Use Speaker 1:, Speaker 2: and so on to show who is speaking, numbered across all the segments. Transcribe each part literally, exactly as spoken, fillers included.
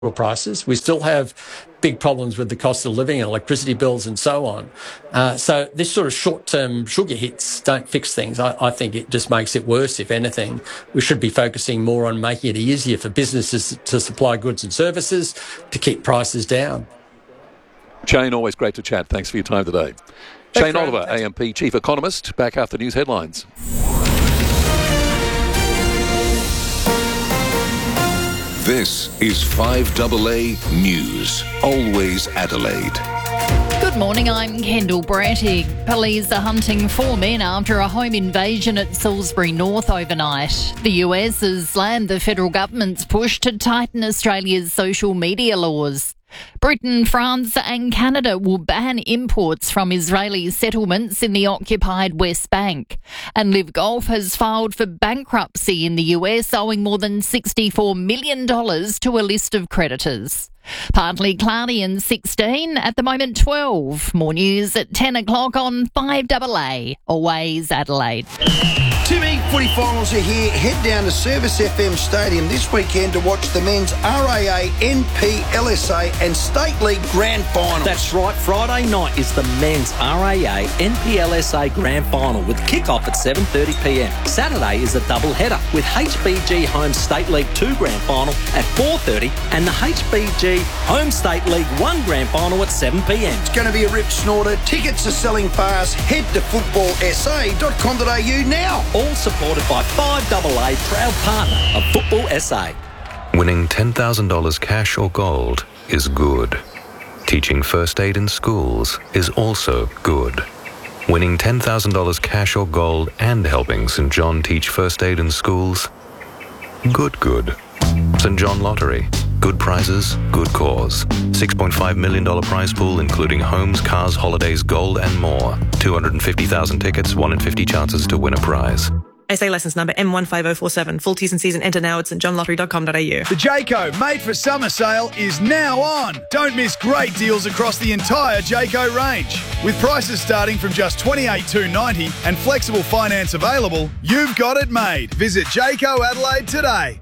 Speaker 1: prices. We still have big problems with the cost of living and electricity bills and so on. Uh, so this sort of short-term sugar hits don't fix things. I, I think it just makes it worse, if anything. We should be focusing more on making it easier for businesses to supply goods and services to keep prices down.
Speaker 2: Shane, always great to chat. Thanks for your time today.
Speaker 1: Thanks,
Speaker 2: Shane Oliver,
Speaker 1: Thanks.
Speaker 2: A M P Chief Economist, back after news headlines.
Speaker 3: This is five A A News, always Adelaide.
Speaker 4: Good morning, I'm Kendall Brattig. Police are hunting four men after a home invasion at Salisbury North overnight. The U S has slammed the federal government's push to tighten Australia's social media laws. Britain, France and Canada will ban imports from Israeli settlements in the occupied West Bank. And Liv Golf has filed for bankruptcy in the U S, owing more than sixty-four million dollars to a list of creditors. Partly cloudy and sixteen, at the moment twelve. More news at ten o'clock on five A A, always Adelaide.
Speaker 5: Two big footy finals are here. Head down to Service F M Stadium this weekend to watch the men's R A A, N P L S A and State League Grand Finals.
Speaker 6: That's right, Friday night is the men's R A A, N P L S A Grand Final with kick-off at seven thirty p m. Saturday is a double header with H B G Home State League two Grand Final at four thirty and the H B G Home State League one Grand Final at seven p m.
Speaker 5: It's going to be a rip snorter. Tickets are selling fast. Head to football s a dot com dot a u now.
Speaker 6: All supported by five A A, proud partner of Football S A.
Speaker 7: Winning ten thousand dollars cash or gold is good. Teaching first aid in schools is also good. Winning ten thousand dollars cash or gold and helping St John teach first aid in schools? Good, good. St John Lottery. Good prizes, good cause. six point five million dollars prize pool including homes, cars, holidays, gold and more. two hundred fifty thousand tickets, one in fifty chances to win a prize.
Speaker 8: S A licence number M one five oh four seven. Full T's and C's and enter now at st john lottery dot com dot a u.
Speaker 9: The Jayco Made for Summer sale is now on. Don't miss great deals across the entire Jayco range. With prices starting from just twenty-eight thousand two hundred ninety dollars and flexible finance available, you've got it made. Visit Jayco Adelaide today.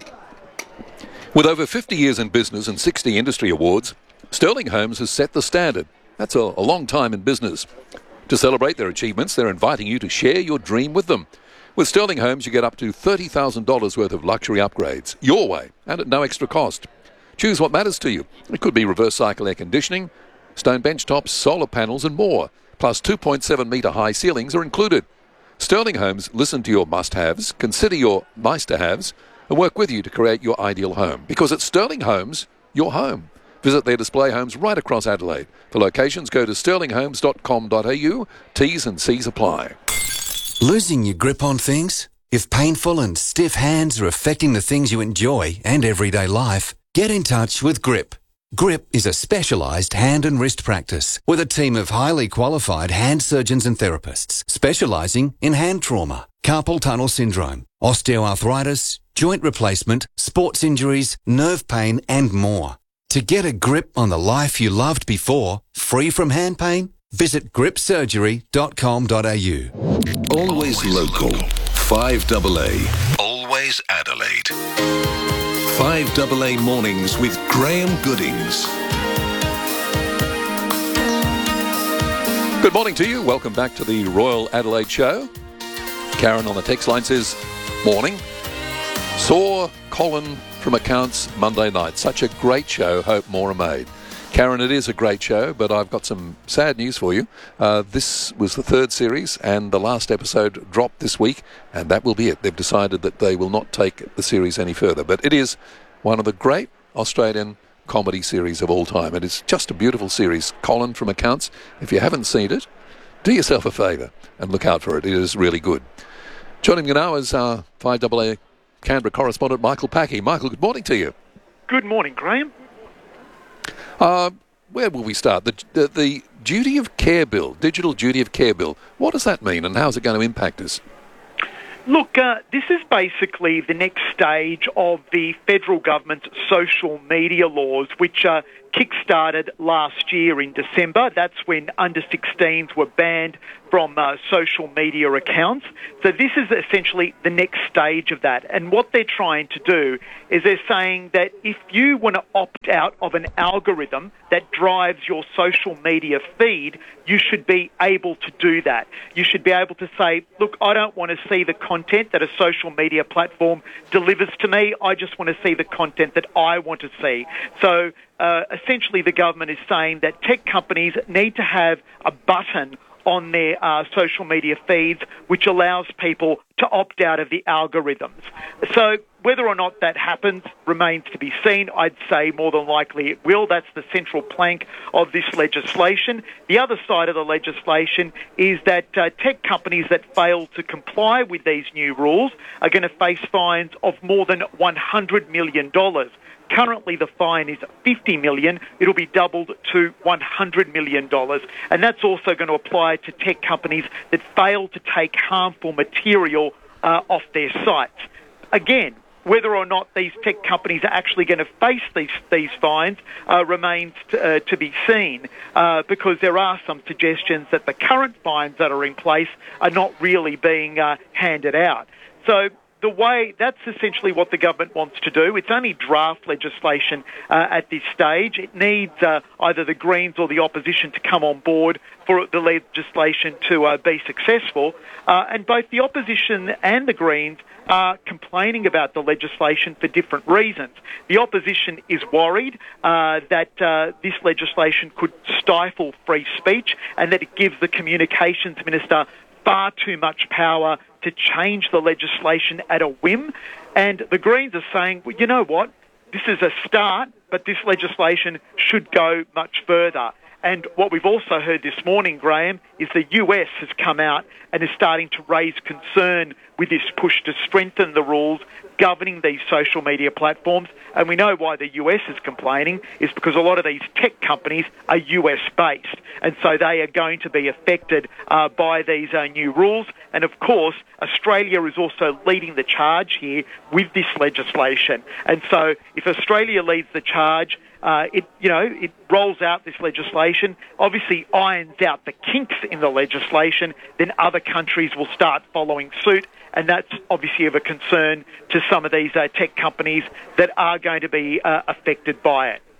Speaker 2: With over fifty years in business and sixty industry awards, Sterling Homes has set the standard. That's a, a long time in business. To celebrate their achievements, they're inviting you to share your dream with them. With Sterling Homes, you get up to thirty thousand dollars worth of luxury upgrades, your way, and at no extra cost. Choose what matters to you. It could be reverse cycle air conditioning, stone bench tops, solar panels and more. Plus two point seven metre high ceilings are included. Sterling Homes listen to your must-haves, consider your nice-to-haves, and work with you to create your ideal home. Because at Sterling Homes, your home. Visit their display homes right across Adelaide. For locations, go to sterling homes dot com dot a u. T's and C's apply.
Speaker 10: Losing your grip on things? If painful and stiff hands are affecting the things you enjoy and everyday life, get in touch with Grip. Grip is a specialised hand and wrist practice with a team of highly qualified hand surgeons and therapists specialising in hand trauma, carpal tunnel syndrome, osteoarthritis, joint replacement, sports injuries, nerve pain and more. To get a grip on the life you loved before, free from hand pain, visit grip surgery dot com dot a u.
Speaker 3: Always local, five A A, always Adelaide. five A A mornings with Graham Goodings.
Speaker 2: Good morning to you. Welcome back to the Royal Adelaide Show. Karen on the text line says, morning. Saw Colin from Accounts Monday night. Such a great show. Hope more are made. Karen, it is a great show, but I've got some sad news for you. Uh, this was the third series, and the last episode dropped this week, and that will be it. They've decided that they will not take the series any further. But it is one of the great Australian comedy series of all time. It is just a beautiful series. Colin from Accounts. If you haven't seen it, do yourself a favour and look out for it. It is really good. Joining me now is our five A A Canberra correspondent, Michael Packey. Michael, good morning to you.
Speaker 11: Good morning, Graham.
Speaker 2: Uh, where will we start? The, the the duty of care bill, digital duty of care bill. What does that mean and how is it going to impact us?
Speaker 11: Look, uh, this is basically the next stage of the federal government's social media laws, which uh, kick-started last year in December. That's when under sixteens were banned from uh, social media accounts. So this is essentially the next stage of that. And what they're trying to do is they're saying that if you want to opt out of an algorithm that drives your social media feed, you should be able to do that. You should be able to say, look, I don't want to see the content that a social media platform delivers to me. I just want to see the content that I want to see. So uh, essentially the government is saying that tech companies need to have a button on their uh, social media feeds which allows people to opt out of the algorithms. So whether or not that happens remains to be seen. I'd say more than likely it will. That's the central plank of this legislation. The other side of the legislation is that uh, tech companies that fail to comply with these new rules are going to face fines of more than one hundred million dollars. Currently, the fine is fifty million dollars. It'll be doubled to one hundred million dollars. And that's also going to apply to tech companies that fail to take harmful material uh, off their sites. Again, whether or not these tech companies are actually going to face these these fines uh, remains to, uh, to be seen, uh, because there are some suggestions that the current fines that are in place are not really being uh, handed out. So the way, that's essentially what the government wants to do. It's only draft legislation uh, at this stage. It needs uh, either the Greens or the opposition to come on board for the legislation to uh, be successful. Uh, and both the opposition and the Greens are complaining about the legislation for different reasons. The opposition is worried uh, that uh, this legislation could stifle free speech and that it gives the Communications Minister far too much power to change the legislation at a whim. And the Greens are saying, well, you know what, this is a start, but this legislation should go much further. And what we've also heard this morning, Graham, is the U S has come out and is starting to raise concern with this push to strengthen the rules governing these social media platforms. And we know why the U S is complaining is because a lot of these tech companies are U S-based. And so they are going to be affected uh, by these uh, new rules. And of course, Australia is also leading the charge here with this legislation. And so if Australia leads the charge, Uh, it, you know, it rolls out this legislation, obviously irons out the kinks in the legislation, then other countries will start following suit, and that's obviously of a concern to some of these uh, tech companies that are going to be uh, affected by it.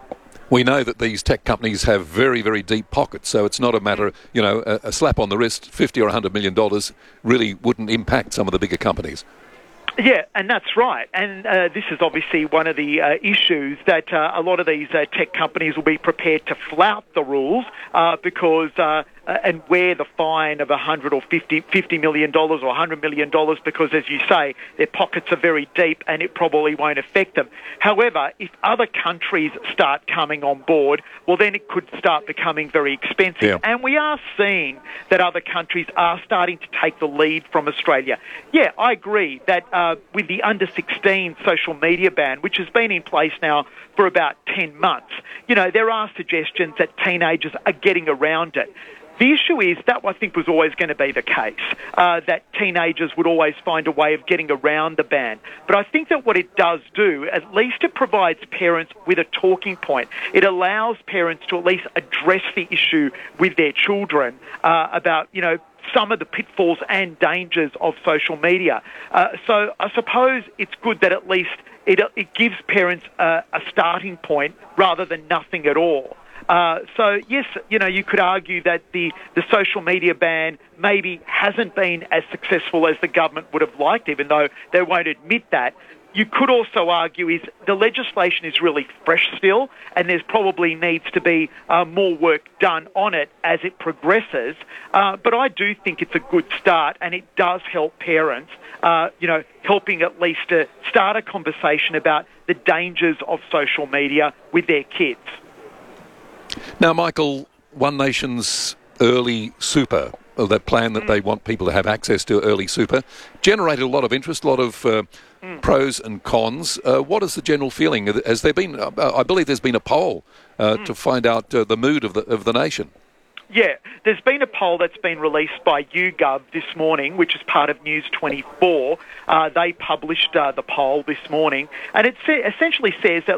Speaker 2: We know that these tech companies have very, very deep pockets, so it's not a matter, you know, a, a slap on the wrist, fifty or one hundred million dollars really wouldn't impact some of the bigger companies.
Speaker 11: Yeah, and that's right. And uh, this is obviously one of the uh, issues that uh, a lot of these uh, tech companies will be prepared to flout the rules uh, because uh, and wear the fine of one hundred or fifty, fifty million dollars or one hundred million dollars because, as you say, their pockets are very deep and it probably won't affect them. However, if other countries start coming on board, well, then it could start becoming very expensive.
Speaker 2: Yeah.
Speaker 11: And we are seeing that other countries are starting to take the lead from Australia. Yeah, I agree that uh, with the under sixteen social media ban, which has been in place now for about ten months, you know, there are suggestions that teenagers are getting around it. The issue is that I think was always going to be the case, uh, that teenagers would always find a way of getting around the ban. But I think that what it does do, at least it provides parents with a talking point. It allows parents to at least address the issue with their children uh, about, you know, some of the pitfalls and dangers of social media. Uh, so I suppose it's good that at least it, it gives parents uh, a starting point rather than nothing at all. Uh, so, yes, you know, you could argue that the, the social media ban maybe hasn't been as successful as the government would have liked, even though they won't admit that. You could also argue is the legislation is really fresh still, and there's probably needs to be uh, more work done on it as it progresses. Uh, but I do think it's a good start, and it does help parents, uh, you know, helping at least to start a conversation about the dangers of social media with their kids.
Speaker 2: Now, Michael, One Nation's early super, or that plan that mm. they want people to have access to early super, generated a lot of interest, a lot of uh, mm. pros and cons. Uh, what is the general feeling? Has there been, uh, I believe there's been a poll uh, mm. to find out uh, the mood of the of the nation.
Speaker 11: Yeah, there's been a poll that's been released by YouGov this morning, which is part of News twenty-four. Uh, they published uh, the poll this morning, and it sa- essentially says that, look,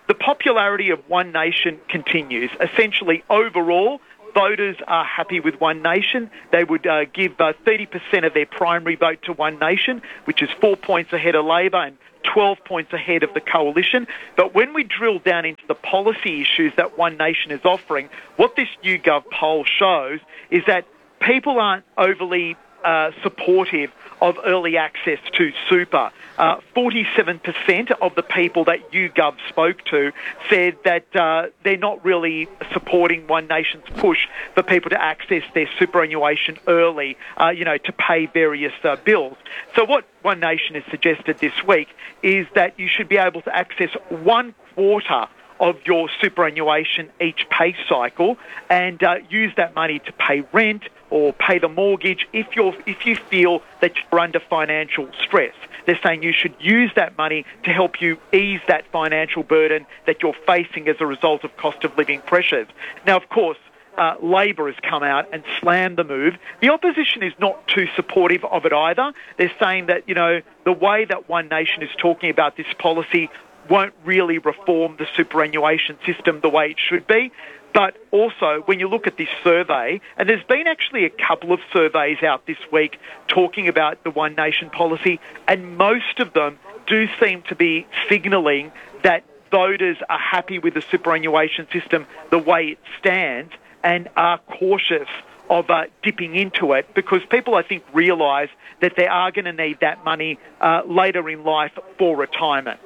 Speaker 11: the popularity of One Nation continues. Essentially, overall, voters are happy with One Nation. They would uh, give uh, thirty percent of their primary vote to One Nation, which is four points ahead of Labor and twelve points ahead of the coalition. But when we drill down into the policy issues that One Nation is offering, what this YouGov poll shows is that people aren't overly uh, supportive of early access to super. Uh, forty-seven percent of the people that YouGov spoke to said that uh, they're not really supporting One Nation's push for people to access their superannuation early, uh, you know, to pay various uh, bills. So what One Nation has suggested this week is that you should be able to access one quarter of your superannuation each pay cycle and uh, use that money to pay rent or pay the mortgage if you're if you feel that you're under financial stress. They're saying you should use that money to help you ease that financial burden that you're facing as a result of cost of living pressures. Now, of course, uh, Labor has come out and slammed the move. The opposition is not too supportive of it either. They're saying that, you know, the way that One Nation is talking about this policy won't really reform the superannuation system the way it should be. But also, when you look at this survey, and there's been actually a couple of surveys out this week talking about the One Nation policy, and most of them do seem to be signalling that voters are happy with the superannuation system the way it stands and are cautious of uh, dipping into it, because people, I think, realise that they are going to need that money uh, later in life for retirement.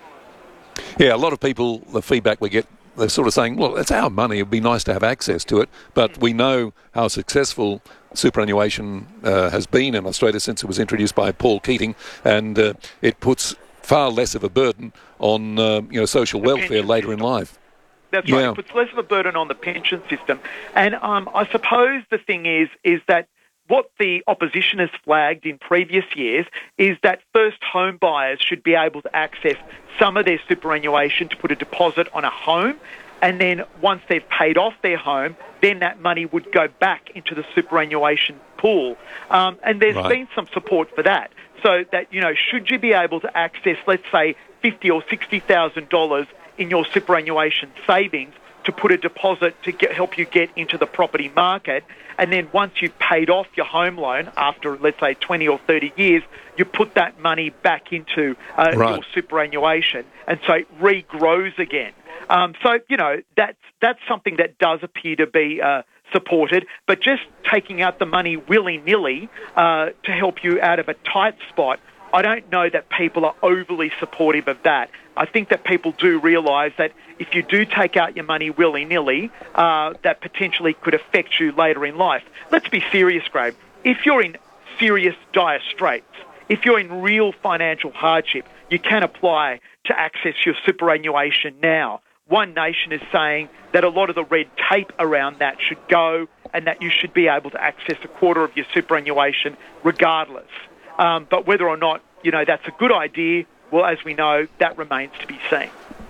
Speaker 2: Yeah, a lot of people, the feedback we get, they're sort of saying, well, it's our money, it'd be nice to have access to it, but we know how successful superannuation uh, has been in Australia since it was introduced by Paul Keating, and uh, it puts far less of a burden on uh, you know social the welfare later system. in life.
Speaker 11: That's right,
Speaker 2: yeah.
Speaker 11: It puts less of a burden on the pension system. And um, I suppose the thing is, is that what the opposition has flagged in previous years is that first home buyers should be able to access some of their superannuation to put a deposit on a home, and then once they've paid off their home, then that money would go back into the superannuation pool. Um, and there's
Speaker 2: right.
Speaker 11: been some support for that. So that, you know, should you be able to access, let's say, fifty thousand dollars or sixty thousand dollars in your superannuation savings to put a deposit to get, help you get into the property market, and then once you've paid off your home loan after, let's say, twenty or thirty years, you put that money back into uh,
Speaker 2: right.
Speaker 11: your superannuation, and so it regrows again. Um, so, you know, that's, that's something that does appear to be uh, supported, but just taking out the money willy-nilly uh, to help you out of a tight spot, I don't know that people are overly supportive of that. I think that people do realise that if you do take out your money willy-nilly, uh, that potentially could affect you later in life. Let's be serious, Graham. If you're in serious dire straits, if you're in real financial hardship, you can apply to access your superannuation now. One Nation is saying that a lot of the red tape around that should go, and that you should be able to access a quarter of your superannuation regardless. Um, but whether or not, you know, that's a good idea, well, as we know, that remains to be seen.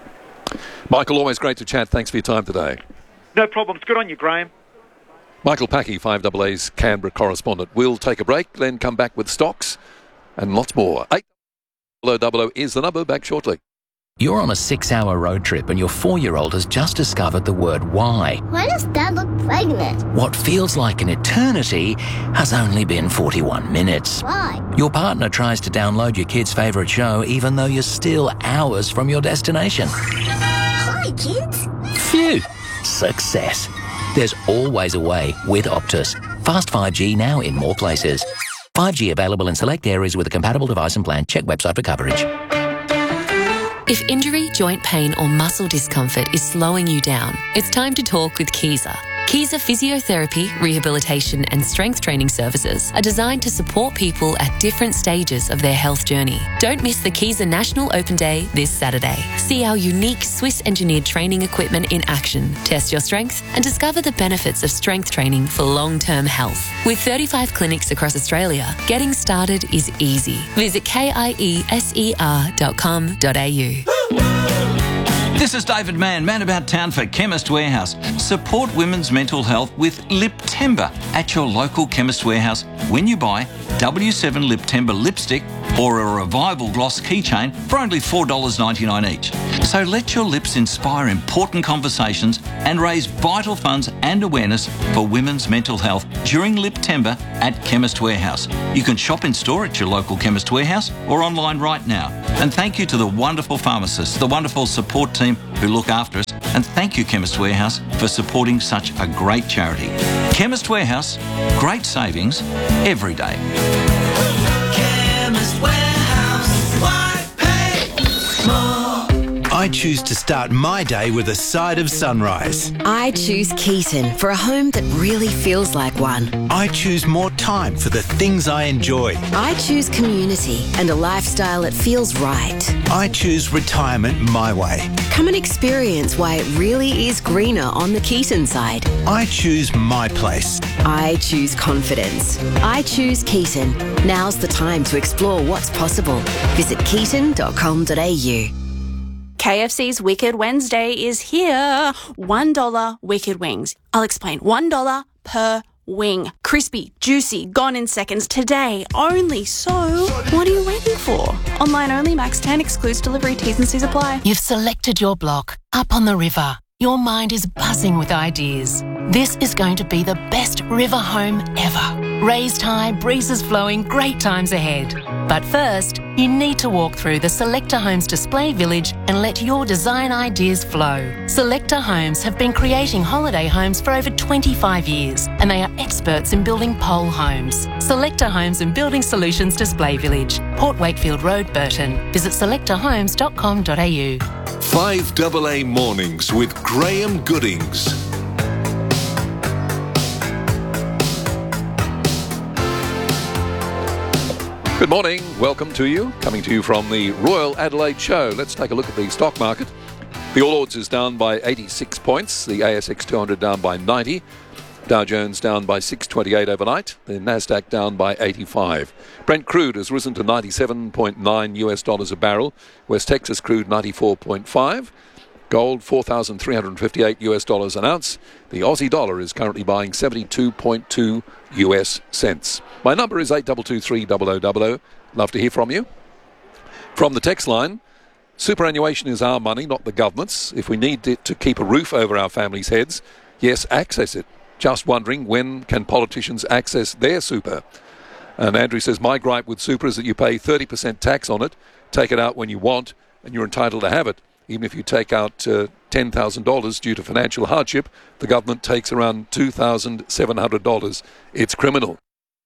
Speaker 2: Michael, always great to chat. Thanks for your time today.
Speaker 11: No problems. Good on you, Graham. Michael
Speaker 2: Packy, five A A's Canberra correspondent. We'll take a break, then come back with stocks and lots more. eight double oh double oh is the number. Back shortly.
Speaker 12: You're on a six-hour road trip and your four-year-old has just discovered the word why.
Speaker 13: Why does Dad look pregnant?
Speaker 12: What feels like an eternity has only been forty-one minutes.
Speaker 13: Why?
Speaker 12: Your partner tries to download your kid's favourite show even though you're still hours from your destination.
Speaker 13: Hi, kids.
Speaker 12: Phew! Success. There's always a way with Optus. Fast five G now in more places. five G available in select areas with a compatible device and plan. Check website for coverage.
Speaker 14: If injury, joint pain or muscle discomfort is slowing you down, it's time to talk with Kiesa. Kiesa Physiotherapy, Rehabilitation and Strength Training Services are designed to support people at different stages of their health journey. Don't miss the Kiesa National Open Day this Saturday. See our unique Swiss-engineered training equipment in action, test your strength and discover the benefits of strength training for long-term health. With thirty-five clinics across Australia, getting started is easy. Visit kieser dot com dot a u.
Speaker 15: This is David Mann, man about town for Chemist Warehouse. Support women's mental health with Liptember at your local Chemist Warehouse when you buy W seven Liptember lipstick or a Revival Gloss keychain for only four dollars ninety-nine each. So let your lips inspire important conversations and raise vital funds and awareness for women's mental health during Liptember at Chemist Warehouse. You can shop in store at your local Chemist Warehouse or online right now. And thank you to the wonderful pharmacists, the wonderful support team who look after us. And thank you, Chemist Warehouse, for supporting such a great charity. Chemist Warehouse, great savings every day.
Speaker 16: Chemist Warehouse, why pay more? I choose to start my day with a side of sunrise.
Speaker 17: I choose Keaton for a home that really feels like one.
Speaker 16: I choose more time for the things I enjoy.
Speaker 17: I choose community and a lifestyle that feels right.
Speaker 16: I choose retirement my way.
Speaker 17: Come and experience why it really is greener on the Keaton side.
Speaker 16: I choose my place.
Speaker 17: I choose confidence. I choose Keaton. Now's the time to explore what's possible. Visit keaton dot com dot a u.
Speaker 18: K F C's Wicked Wednesday is here. one dollar Wicked Wings. I'll explain. one dollar per wing. Crispy, juicy, gone in seconds today only. So, what are you waiting for? Online only, max ten, excludes delivery, T's and C's apply.
Speaker 19: You've selected your block, up on the river. Your mind is buzzing with ideas. This is going to be the best river home ever. Raised high, breezes flowing, great times ahead. But first, you need to walk through the Selector Homes Display Village and let your design ideas flow. Selector Homes have been creating holiday homes for over twenty-five years, and they are experts in building pole homes. Selector Homes and Building Solutions Display Village, Port Wakefield Road, Burton. Visit selector homes dot com dot a u.
Speaker 3: five double A Mornings with Graham Goodings.
Speaker 2: Good morning, welcome to you, coming to you from the Royal Adelaide Show. Let's take a look at the stock market. The All Ords is down by eighty-six points, the A S X two hundred down by ninety, Dow Jones down by six twenty-eight overnight, the Nasdaq down by eighty-five. Brent crude has risen to ninety-seven point nine US dollars a barrel, West Texas crude ninety-four point five, gold four thousand three hundred fifty-eight US dollars an ounce. The Aussie dollar is currently buying seventy-two point two US cents. My number is eight two two three zero zero zero zero. Love to hear from you. From the text line, superannuation is our money, not the government's. If we need it to keep a roof over our families' heads, yes, access it. Just wondering, when can politicians access their super? And Andrew says, my gripe with super is that you pay thirty percent tax on it, take it out when you want, and you're entitled to have it. Even if you take out uh, ten thousand dollars due to financial hardship, the government takes around two thousand seven hundred dollars. It's criminal.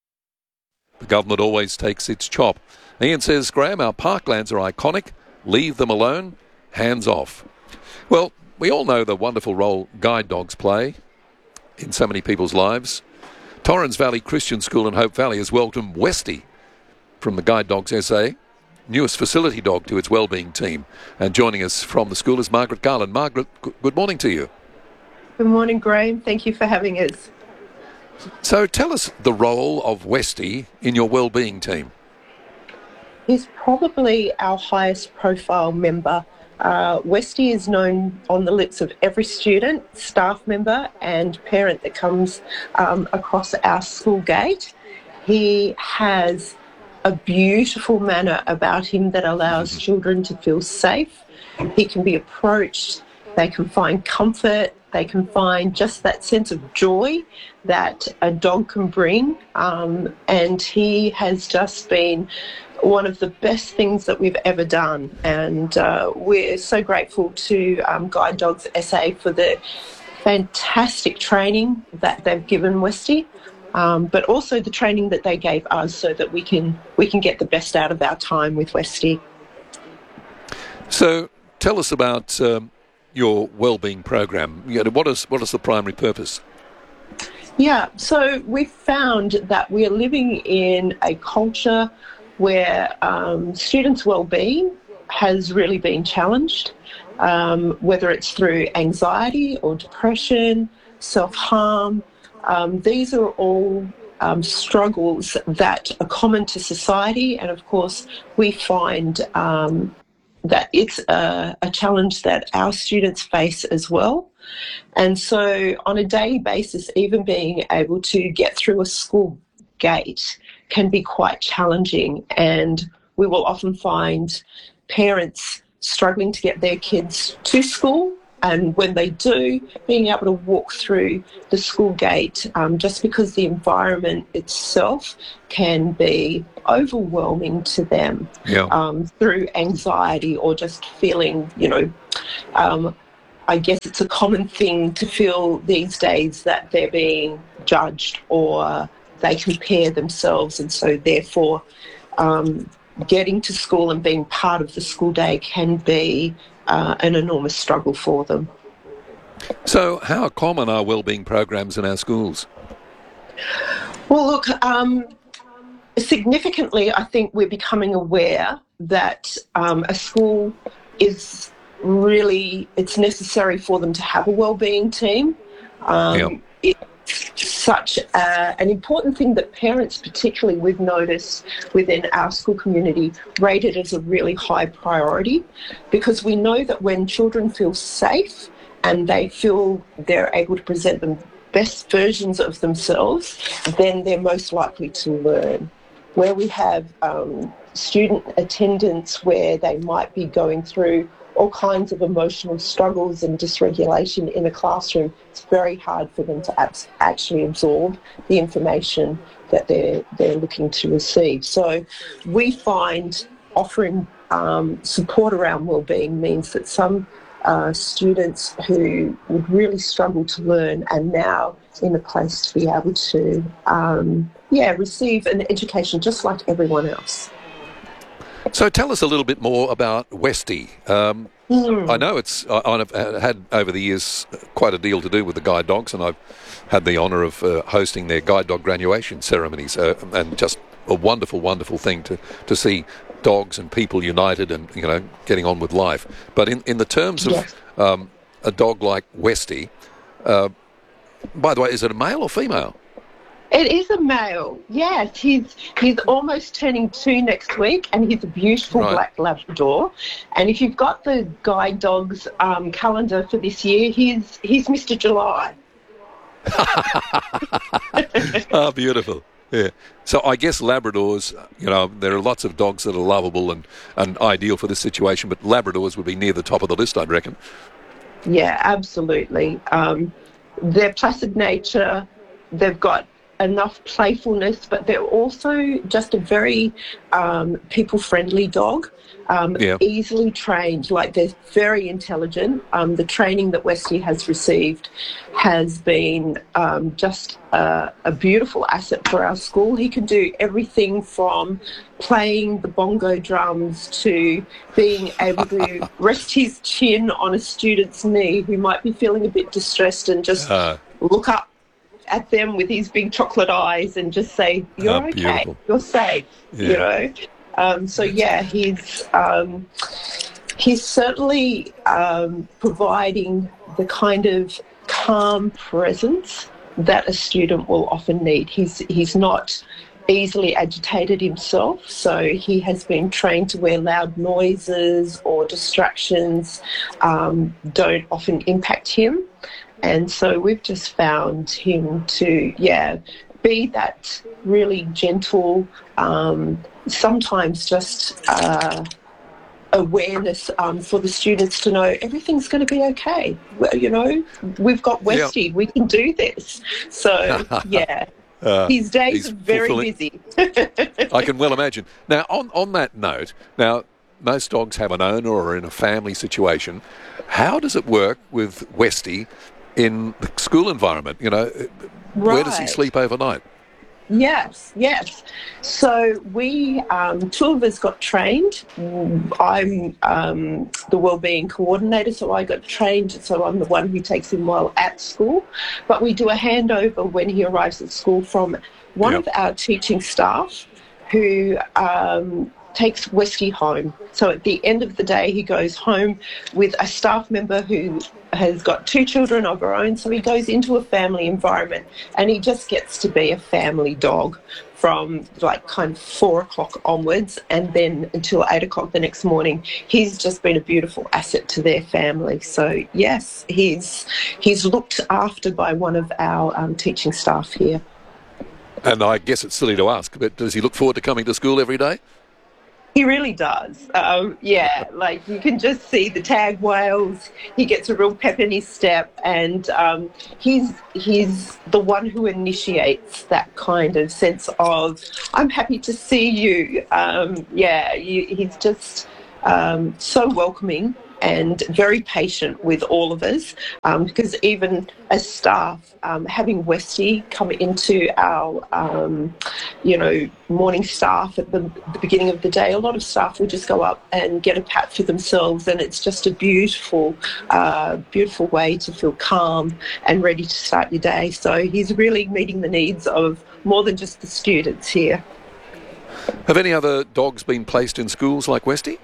Speaker 2: The government always takes its chop. Ian says, Graham, our parklands are iconic. Leave them alone. Hands off. Well, we all know the wonderful role guide dogs play in so many people's lives. Torrens Valley Christian School in Hope Valley has welcomed Westy from the Guide Dogs S A, newest facility dog to its wellbeing team. And joining us from the school is Margaret Garland. Margaret, good morning to you.
Speaker 20: Good morning, Graham. Thank you for having us.
Speaker 2: So tell us the role of Westy in your wellbeing team.
Speaker 20: He's probably our highest profile member. Uh, Westy is known on the lips of every student, staff member and parent that comes um, across our school gate. He has a beautiful manner about him that allows children to feel safe. He can be approached, they can find comfort, they can find just that sense of joy that a dog can bring. Um, and he has just been one of the best things that we've ever done. And uh, we're so grateful to um, Guide Dogs S A for the fantastic training that they've given Westy. Um, but also the training that they gave us so that we can we can get the best out of our time with Westy.
Speaker 2: So tell us about um, your wellbeing program. You know, what is what is the primary purpose?
Speaker 20: Yeah, so we found that we are living in a culture where um, students' wellbeing has really been challenged, um, whether it's through anxiety or depression, self-harm. Um, these are all um, struggles that are common to society, and of course we find um, that it's a, a challenge that our students face as well. And so on a daily basis, even being able to get through a school gate can be quite challenging. And we will often find parents struggling to get their kids to school. And when they do, being able to walk through the school gate, um, just because the environment itself can be overwhelming to them
Speaker 2: yeah.
Speaker 20: um, through anxiety or just feeling, you know, um, I guess it's a common thing to feel these days that they're being judged or they compare themselves, and so therefore um, getting to school and being part of the school day can be uh, an enormous struggle for them.
Speaker 2: So how common are wellbeing programs in our schools?
Speaker 20: Well, look, um, significantly, I think we're becoming aware that um, a school is really, it's necessary for them to have a wellbeing team. Um, yep. It's such a, an important thing that parents, particularly we've noticed within our school community, rate it as a really high priority, because we know that when children feel safe and they feel they're able to present the best versions of themselves, then they're most likely to learn. Where we have um, student attendance where they might be going through all kinds of emotional struggles and dysregulation in a classroom, it's very hard for them to abs- actually absorb the information that they're, they're looking to receive. So we find offering um, support around wellbeing means that some uh, students who would really struggle to learn are now in a place to be able to um, yeah, receive an education just like everyone else.
Speaker 2: So tell us a little bit more about Westie. Um, mm. I know it's I, I've had over the years quite a deal to do with the guide dogs, and I've had the honour of uh, hosting their guide dog graduation ceremonies, uh, and just a wonderful, wonderful thing to, to see dogs and people united and, you know, getting on with life. But in, in the terms of yes. um, a dog like Westie, uh, by the way, is it a male or female?
Speaker 20: It is a male, yes. He's he's almost turning two next week, and he's a beautiful right. black Labrador. And if you've got the guide dogs um, calendar for this year, he's he's Mister July.
Speaker 2: Oh, beautiful. Yeah. So I guess Labradors, you know, there are lots of dogs that are lovable and, and ideal for this situation, but Labradors would be near the top of the list, I'd reckon.
Speaker 20: Yeah, absolutely. Um, their placid nature, they've got enough playfulness, but they're also just a very um, people-friendly dog, um, yeah. easily trained. Like, they're very intelligent. Um, the training that Westie has received has been um, just a, a beautiful asset for our school. He can do everything from playing the bongo drums to being able to rest his chin on a student's knee who might be feeling a bit distressed and just uh. look up at them with his big chocolate eyes and just say, you're oh, okay, beautiful. You're safe, yeah. you know. Um, so, yeah, he's um, he's certainly um, providing the kind of calm presence that a student will often need. He's he's not easily agitated himself, so he has been trained to where loud noises or distractions um, don't often impact him. And so we've just found him to, yeah, be that really gentle, um, sometimes just uh, awareness um, for the students to know everything's going to be okay. Well, you know, we've got Westie, yep. we can do this. So, yeah, uh, his days are very busy.
Speaker 2: I can well imagine. Now, on, on that note, now, most dogs have an owner or are in a family situation. How does it work with Westie in the school environment? You know,
Speaker 20: right.
Speaker 2: Where does he sleep overnight?
Speaker 20: Yes, yes. So we, um, two of us got trained. I'm um, the wellbeing coordinator, so I got trained, so I'm the one who takes him while at school. But we do a handover when he arrives at school from one yep. of our teaching staff who um, takes Westie home. So at the end of the day, he goes home with a staff member who has got two children of her own, so he goes into a family environment and he just gets to be a family dog from like kind of four o'clock onwards, and then until eight o'clock the next morning. He's just been a beautiful asset to their family. So yes, he's he's looked after by one of our um, teaching staff here.
Speaker 2: And I guess it's silly to ask, but does he look forward to coming to school every day?
Speaker 20: He really does. Um, yeah, like you can just see the tag wails. He gets a real pep in his step, and um, he's he's the one who initiates that kind of sense of "I'm happy to see you." Um, yeah, you, he's just um, so welcoming and very patient with all of us, um, because even as staff, um, having Westy come into our, um, you know, morning staff at the, the beginning of the day, a lot of staff will just go up and get a pat for themselves, and it's just a beautiful, uh, beautiful way to feel calm and ready to start your day. So he's really meeting the needs of more than just the students here.
Speaker 2: Have any other dogs been placed in schools like Westy?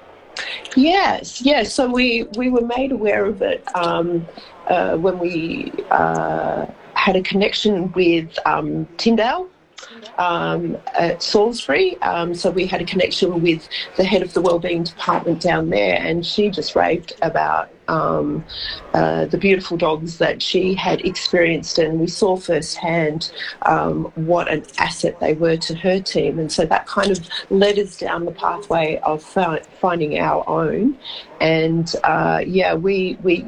Speaker 20: Yes, yes. So we, we were made aware of it um, uh, when we uh, had a connection with um, Tyndale um, at Salisbury. Um, so we had a connection with the head of the Wellbeing Department down there, and she just raved about um, uh, the beautiful dogs that she had experienced, and we saw firsthand um, what an asset they were to her team. And so that kind of led us down the pathway of fi- finding our own. And uh, yeah, we we.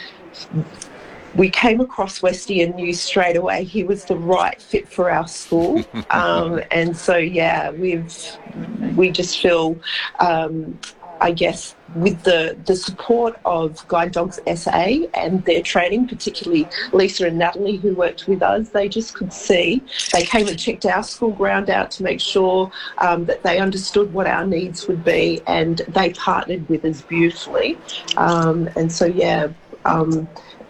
Speaker 20: We came across Westy and knew straight away he was the right fit for our school. um, and so, yeah, we've we just feel, um, I guess, with the, the support of Guide Dogs S A and their training, particularly Lisa and Natalie who worked with us, they just could see. They came and checked our school ground out to make sure um, that they understood what our needs would be, and they partnered with us beautifully. Um, and so, yeah, um,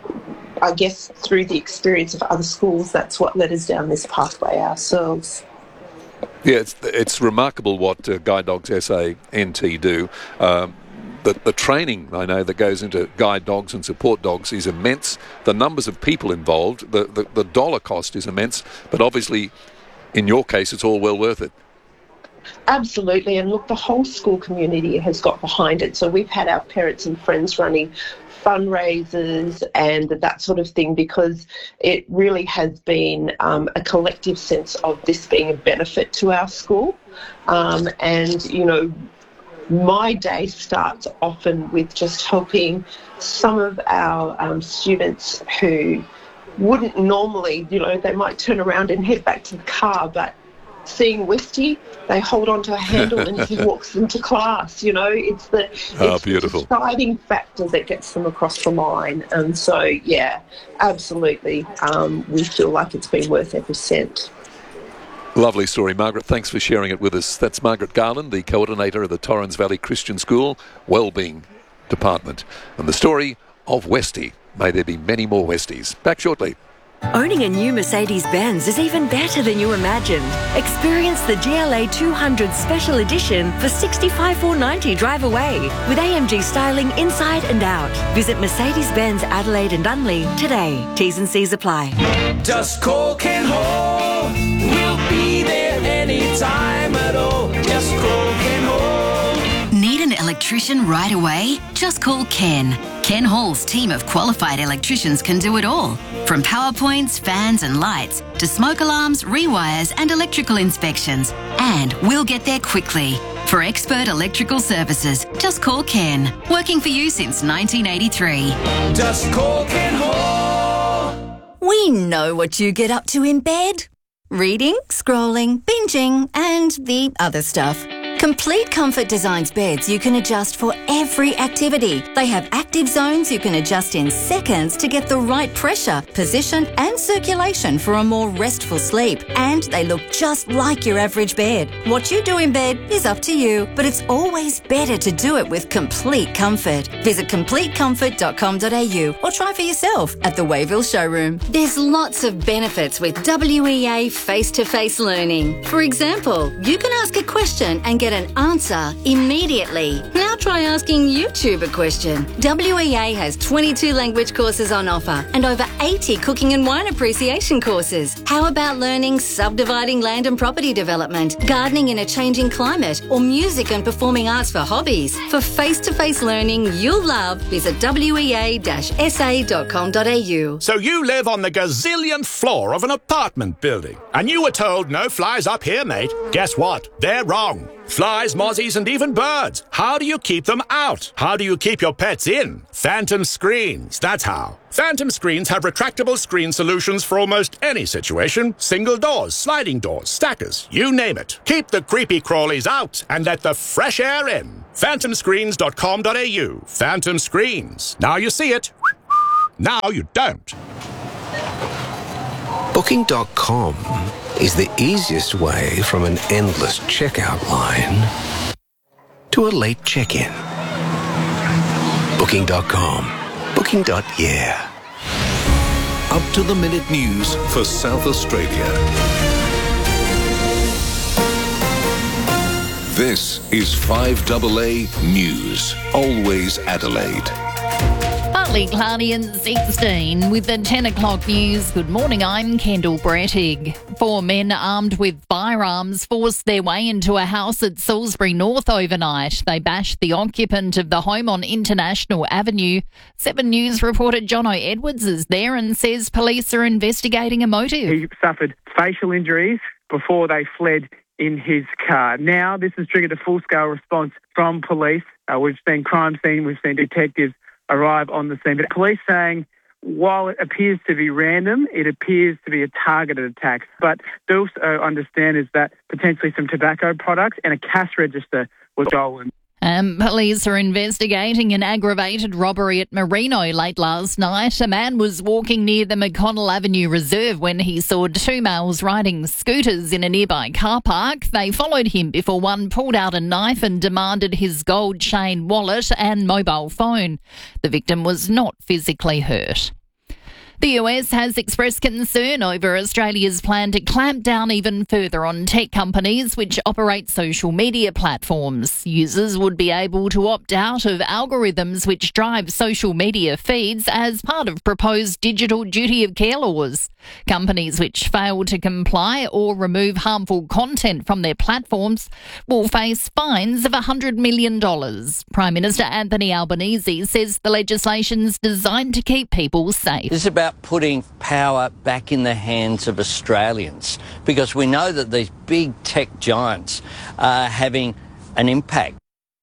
Speaker 20: I guess through the experience of other schools, that's what led us down this pathway ourselves.
Speaker 2: Yeah, it's, it's remarkable what uh, Guide Dogs S A N T do. Um, the, the training, I know, that goes into guide dogs and support dogs is immense. The numbers of people involved, the, the, the dollar cost is immense, but obviously, in your case, it's all well worth it.
Speaker 20: Absolutely, and look, the whole school community has got behind it. So we've had our parents and friends running fundraisers and that sort of thing, because it really has been um, a collective sense of this being a benefit to our school. Um, and, you know, my day starts often with just helping some of our um, students who wouldn't normally, you know, they might turn around and head back to the car, but seeing Westy, they hold onto a handle and he walks them to class. You know, it's the, it's
Speaker 2: oh, beautiful.
Speaker 20: the deciding factor that gets them across the line. And so, yeah, absolutely, um, we feel like it's been worth every cent.
Speaker 2: Lovely story, Margaret. Thanks for sharing it with us. That's Margaret Garland, the coordinator of the Torrens Valley Christian School Wellbeing Department. And the story of Westy. May there be many more Westies. Back shortly.
Speaker 21: Owning a new Mercedes-Benz is even better than you imagined. Experience the G L A two hundred Special Edition for sixty-five thousand four hundred ninety dollars drive away with A M G styling inside and out. Visit Mercedes-Benz Adelaide and Dunley today. T's and C's apply.
Speaker 22: Just call Ken Hall. We'll be there anytime at all. Just call Ken Hall.
Speaker 23: Need an electrician right away? Just call Ken. Ken Hall's team of qualified electricians can do it all. From power points, fans and lights, to smoke alarms, rewires and electrical inspections. And we'll get there quickly. For expert electrical services, just call Ken. Working for you since nineteen eighty-three.
Speaker 22: Just call Ken Hall.
Speaker 24: We know what you get up to in bed. Reading, scrolling, binging and the other stuff. Complete Comfort designs beds you can adjust for every activity. They have active zones you can adjust in seconds to get the right pressure, position and circulation for a more restful sleep. And they look just like your average bed. What you do in bed is up to you, but it's always better to do it with Complete Comfort. Visit complete comfort dot com dot a u or try for yourself at the Wayville showroom.
Speaker 23: There's lots of benefits with W E A face-to-face learning. For example, you can ask a question and get an answer immediately. Now try asking YouTube a question. W E A has twenty-two language courses on offer and over eighty cooking and wine appreciation courses. How about learning subdividing land and property development, gardening in a changing climate, or music and performing arts for hobbies? For face-to-face learning you'll love, visit W E A S A dot com dot a u.
Speaker 25: So you live on the gazillionth floor of an apartment building and you were told no flies up here, mate. Guess what? They're wrong. Flies, mozzies and even birds. How do you keep them out? How do you keep your pets in? Phantom Screens, that's how. Phantom Screens have retractable screen solutions for almost any situation. Single doors, sliding doors, stackers, you name it. Keep the creepy crawlies out and let the fresh air in. phantom screens dot com dot a u. Phantom Screens. Now you see it. Now you don't.
Speaker 3: Booking dot com is the easiest way from an endless checkout line to a late check-in. Booking dot com. Booking. Yeah. Up-to-the-minute news for South Australia. This is five A A News. Always Adelaide.
Speaker 1: Partly cloudy and sixteen with the ten o'clock news. Good morning, I'm Kendall Brettig. Four men armed with firearms forced their way into a house at Salisbury North overnight. They bashed the occupant of the home on International Avenue. Seven News reporter Jono Edwards is there and says police are investigating a motive.
Speaker 4: He suffered facial injuries before they fled in his car. Now this has triggered a full-scale response from police. Uh, we've seen crime scene, we've seen detectives arrive on the scene. But police saying, while it appears to be random, it appears to be a targeted attack. But they also understand is that potentially some tobacco products and a cash register was stolen.
Speaker 1: Um, police are investigating an aggravated robbery at Merino late last night. A man was walking near the McConnell Avenue Reserve when he saw two males riding scooters in a nearby car park. They followed him before one pulled out a knife and demanded his gold chain, wallet and mobile phone. The victim was not physically hurt. The U S has expressed concern over Australia's plan to clamp down even further on tech companies which operate social media platforms. Users would be able to opt out of algorithms which drive social media feeds as part of proposed digital duty of care laws. Companies which fail to comply or remove harmful content from their platforms will face fines of one hundred million dollars. Prime Minister Anthony Albanese says the legislation's designed to keep people safe.
Speaker 5: This is about putting power back in the hands of Australians, because we know that these big tech giants are having an impact.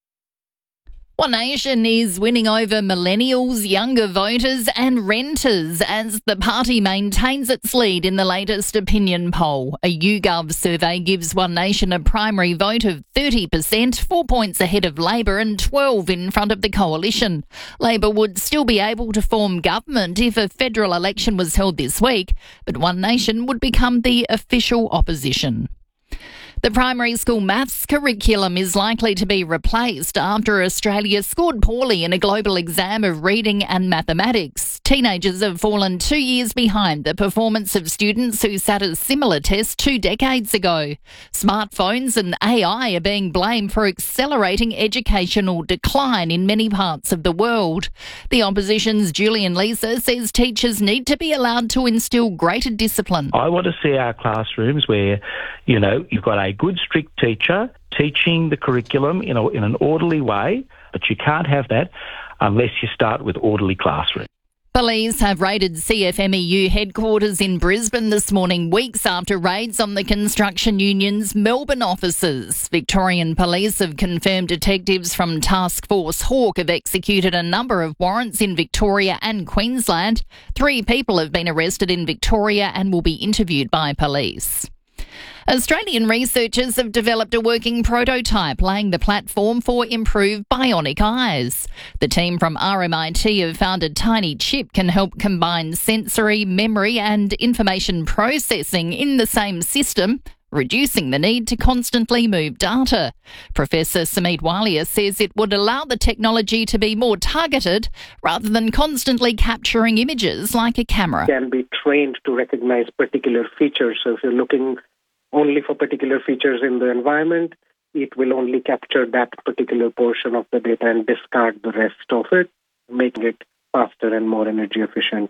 Speaker 1: One Nation is winning over millennials, younger voters and renters as the party maintains its lead in the latest opinion poll. A YouGov survey gives One Nation a primary vote of thirty percent, four points ahead of Labor and twelve in front of the coalition. Labor would still be able to form government if a federal election was held this week, but One Nation would become the official opposition. The primary school maths curriculum is likely to be replaced after Australia scored poorly in a global exam of reading and mathematics. Teenagers have fallen two years behind the performance of students who sat a similar test two decades ago. Smartphones and A I are being blamed for accelerating educational decline in many parts of the world. The opposition's Julian Leeser says teachers need to be allowed to instil greater discipline.
Speaker 6: I want to see our classrooms where, you know, you've got a good, strict teacher teaching the curriculum in, a, in an orderly way, but you can't have that unless you start with orderly classrooms.
Speaker 1: Police have raided C F M E U headquarters in Brisbane this morning, weeks after raids on the construction union's Melbourne offices. Victorian police have confirmed detectives from Task Force Hawk have executed a number of warrants in Victoria and Queensland. Three people have been arrested in Victoria and will be interviewed by police. Australian researchers have developed a working prototype laying the platform for improved bionic eyes. The team from R M I T have found a tiny chip can help combine sensory, memory and information processing in the same system, reducing the need to constantly move data. Professor Samit Walia says it would allow the technology to be more targeted rather than constantly capturing images like a camera.
Speaker 7: Can be trained to recognize particular features. So if you're looking only for particular features in the environment, it will only capture that particular portion of the data and discard the rest of it, making it faster and more energy efficient.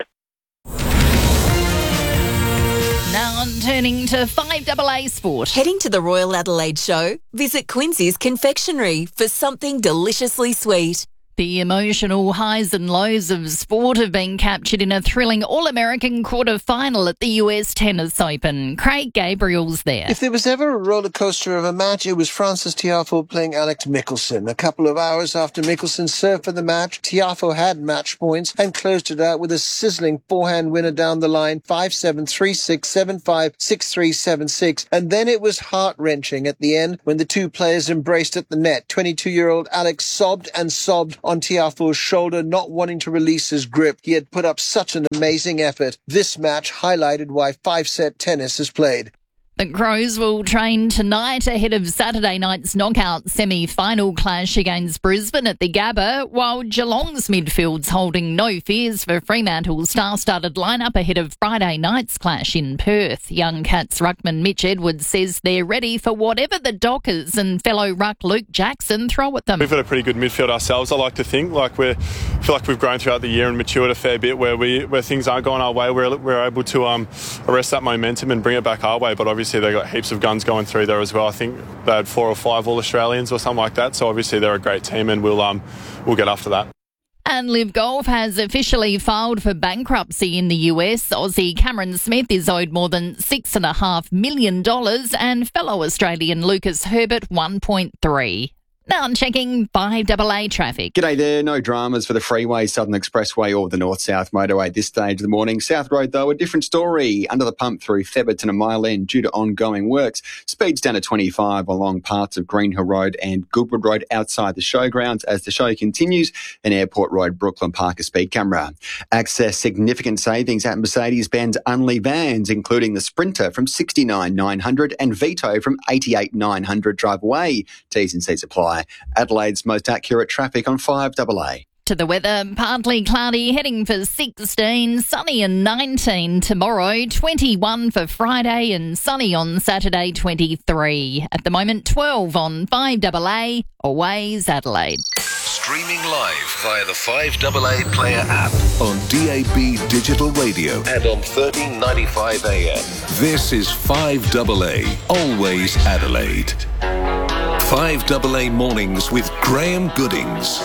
Speaker 1: Now on turning to five A A Sport.
Speaker 26: Heading to the Royal Adelaide Show? Visit Quincy's Confectionery for something deliciously sweet.
Speaker 1: The emotional highs and lows of sport have been captured in a thrilling All-American quarter-final at the U S Tennis Open. Craig Gabriel's there.
Speaker 8: If there was ever a roller coaster of a match, it was Frances Tiafoe playing Alex Michelsen. A couple of hours after Michelsen served for the match, Tiafoe had match points and closed it out with a sizzling forehand winner down the line, five seven, three six, seven five, six three, seven six. And then it was heart-wrenching at the end when the two players embraced at the net. twenty-two-year-old Alex sobbed and sobbed on Tiafoe's shoulder, not wanting to release his grip. He had put up such an amazing effort. This match highlighted why five-set tennis is played.
Speaker 1: The Crows will train tonight ahead of Saturday night's knockout semi-final clash against Brisbane at the Gabba, while Geelong's midfield's holding no fears for Fremantle's star-studded lineup ahead of Friday night's clash in Perth. Young Cats ruckman Mitch Edwards says they're ready for whatever the Dockers and fellow ruck Luke Jackson throw at them.
Speaker 9: We've got a pretty good midfield ourselves, I like to think. Like we're, I feel like we've grown throughout the year and matured a fair bit where we where things aren't going our way. We're, we're able to um, arrest that momentum and bring it back our way, but obviously they've got heaps of guns going through there as well. I think they had four or five All-Australians or something like that. So obviously they're a great team and we'll um we'll get after that.
Speaker 1: And Liv Golf has officially filed for bankruptcy in the U S. Aussie Cameron Smith is owed more than six point five million dollars and fellow Australian Lucas Herbert one point three. Now I'm checking five A A traffic.
Speaker 10: G'day there. No dramas for the Freeway, Southern Expressway or the North-South Motorway at this stage of the morning. South Road, though, a different story. Under the pump through Theberton and Mile End due to ongoing works. Speeds down to twenty-five along parts of Green Hill Road and Goodwood Road outside the showgrounds as the show continues. And Airport Road, Brooklyn Park, a speed camera. Access significant savings at Mercedes-Benz Unley vans, including the Sprinter from sixty-nine nine hundred and Vito from eighty-eight nine hundred. Drive away. T's and C's apply. Adelaide's most accurate traffic on five A A.
Speaker 1: To the weather, partly cloudy, heading for sixteen, sunny and nineteen tomorrow, twenty-one for Friday and sunny on Saturday, twenty-three. At the moment, twelve on five A A, Always Adelaide.
Speaker 3: Streaming live via the five A A Player app on D A B Digital Radio and on thirteen ninety-five A M. This is five A A, Always Adelaide. five A A Mornings with Graham Goodings.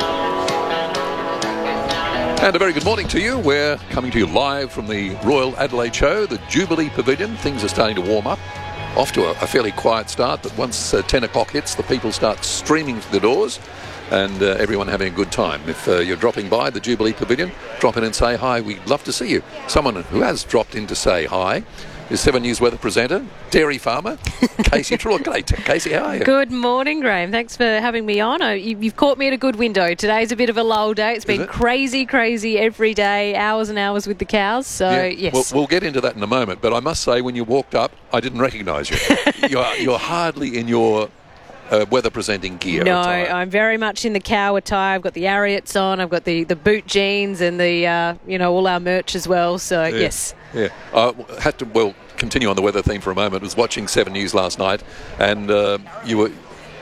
Speaker 2: And a very good morning to you. We're coming to you live from the Royal Adelaide Show, the Jubilee Pavilion. Things are starting to warm up. Off to a, a fairly quiet start, but once uh, ten o'clock hits, the people start streaming to the doors and uh, everyone having a good time. If uh, you're dropping by the Jubilee Pavilion, drop in and say hi. We'd love to see you. Someone who has dropped in to say hi is Seven News weather presenter, dairy farmer, Casey Trull. G'day, Casey, how are you?
Speaker 11: Good morning, Graham. Thanks for having me on. Oh, you, you've caught me at a good window. Today's a bit of a lull day. It's been it? crazy, crazy every day, hours and hours with the cows. So, yeah. yes.
Speaker 2: Well, we'll get into that in a moment, but I must say, when you walked up, I didn't recognise you. you're, you're hardly in your Uh, weather presenting gear.
Speaker 11: No,
Speaker 2: attire.
Speaker 11: I'm very much in the cow attire. I've got the Ariats on. I've got the, the boot jeans and the uh, you know all our merch as well. So
Speaker 2: yeah.
Speaker 11: yes,
Speaker 2: yeah. I had to well continue on the weather theme for a moment. I was watching Seven News last night, and uh, you were.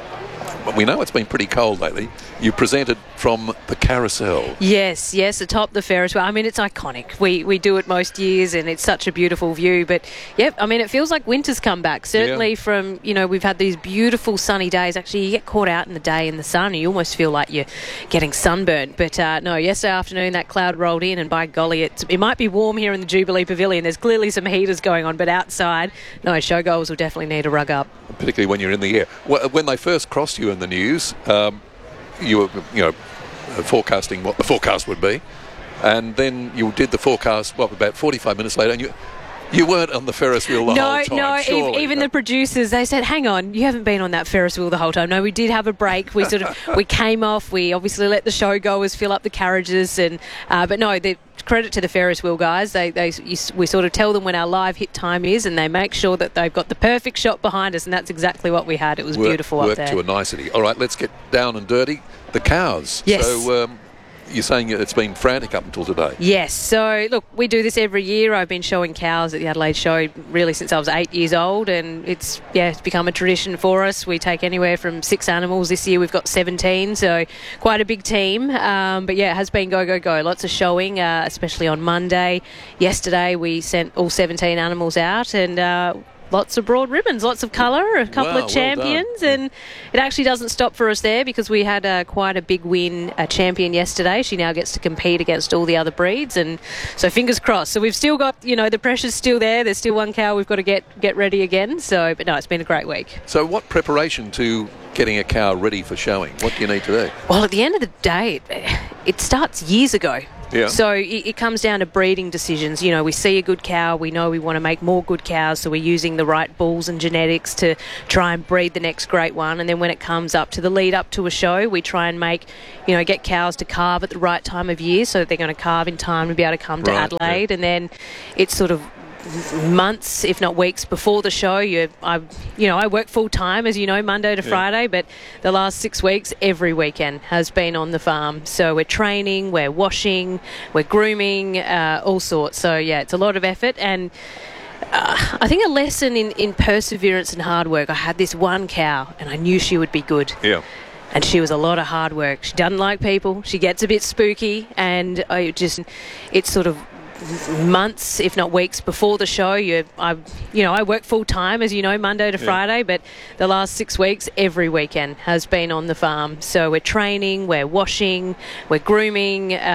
Speaker 2: We know it's been pretty cold lately. You presented from the carousel.
Speaker 11: Yes, yes, atop the Ferris wheel. I mean, it's iconic. We we do it most years, and it's such a beautiful view. But, yep, I mean, it feels like winter's come back. Certainly yeah. from, you know, we've had these beautiful sunny days. Actually, you get caught out in the day in the sun, and you almost feel like you're getting sunburned. But, uh, no, yesterday afternoon, that cloud rolled in, and by golly, it, it might be warm here in the Jubilee Pavilion. There's clearly some heaters going on, but outside, no, showgoers will definitely need a rug up.
Speaker 2: Particularly when you're in the air. When they first crossed you in the news, um, you were, you know, forecasting what the forecast would be, and then you did the forecast, what, about forty-five minutes later, and you you weren't on the Ferris wheel the
Speaker 11: no,
Speaker 2: whole time.
Speaker 11: No,
Speaker 2: surely,
Speaker 11: no, even
Speaker 2: no.
Speaker 11: the producers, they said, hang on, you haven't been on that Ferris wheel the whole time. No, we did have a break. We sort of, we came off, we obviously let the show goers fill up the carriages, and uh, but no, the credit to the Ferris wheel guys. They, they, you, we sort of tell them when our live hit time is, and they make sure that they've got the perfect shot behind us, and that's exactly what we had. It was
Speaker 2: work,
Speaker 11: beautiful
Speaker 2: work
Speaker 11: up there.
Speaker 2: to a nicety. All right, let's get down and dirty. The cows.
Speaker 11: Yes.
Speaker 2: So um, you're saying it's been frantic up until today?
Speaker 11: Yes. So, look, we do this every year. I've been showing cows at the Adelaide Show really since I was eight years old, and it's, yeah, it's become a tradition for us. We take anywhere from six animals. This year we've got seventeen, so quite a big team. Um, but, yeah, it has been go, go, go. Lots of showing, uh, especially on Monday. Yesterday we sent all seventeen animals out, and... Uh, lots of broad ribbons, lots of colour, a couple
Speaker 2: Wow,
Speaker 11: of champions,
Speaker 2: well
Speaker 11: and it actually doesn't stop for us there because we had uh, quite a big win, a champion yesterday. She now gets to compete against all the other breeds, and so fingers crossed. So we've still got, you know, the pressure's still there. There's still one cow we've got to get get ready again. So, but no, it's been a great week.
Speaker 2: So what preparation to getting a cow ready for showing? What do you need to do?
Speaker 11: Well, at the end of the day, it, it starts years ago.
Speaker 2: Yeah.
Speaker 11: So it, it comes down to breeding decisions. You know, we see a good cow, we know we want to make more good cows, so we're using the right bulls and genetics to try and breed the next great one. And then when it comes up to the lead up to a show, we try and make, you know, get cows to calve at the right time of year so that they're going to calve in time to be able to come to
Speaker 2: Right,
Speaker 11: Adelaide. And then it's sort of months, if not weeks, before the show. You, I, you know, I work full time, as you know, Monday to
Speaker 2: Yeah.
Speaker 11: Friday, but the last six weeks, every weekend has been on the farm. So we're training, we're washing, we're grooming, uh, all sorts. So yeah, it's a lot of effort, and uh, I think a lesson in, in perseverance and hard work. I had this one cow, and I knew she would be good.
Speaker 2: Yeah.
Speaker 11: And she was a lot of hard work. She doesn't like people. She gets a bit spooky, and I just, it's sort of months, if not weeks, before the show. You, I, you know, I work full time, as you know, Monday to
Speaker 2: Yeah.
Speaker 11: Friday, but the last six weeks, every weekend has been on the farm. So we're training, we're washing, we're grooming. Uh,